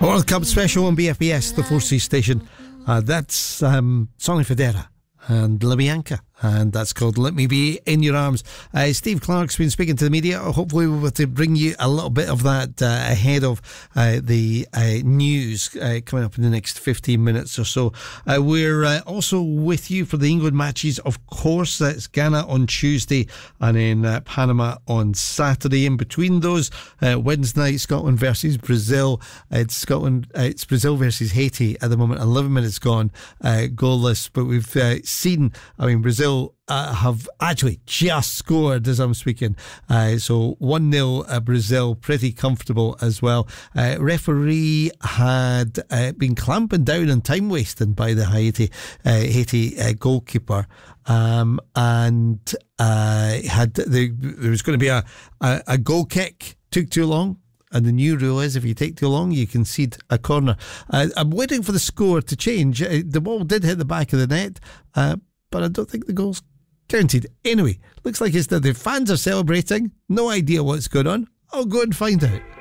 World Cup special on BFBS, the 4C station. That's Sonny Fodera and LaBianca, and that's called Let Me Be In Your Arms. Steve Clark's been speaking to the media. Hopefully we'll be able to bring you a little bit of that ahead of the news coming up in the next 15 minutes or so. We're also with you for the England matches, of course. That's Ghana on Tuesday and then Panama on Saturday. In between those, Wednesday night, Scotland versus Brazil. It's Brazil versus Haiti at the moment. 11 minutes gone, goalless, but we've seen, Brazil have actually just scored as I'm speaking. So 1-0 Brazil, pretty comfortable as well. Referee had been clamping down on time wasting by the Haiti goalkeeper. And there was going to be a goal kick, took too long. And the new rule is if you take too long, you concede a corner. I'm waiting for the score to change. The ball did hit the back of the net, but I don't think the goal's counted. Anyway, looks like it's that the fans are celebrating. No idea what's going on. I'll go and find out.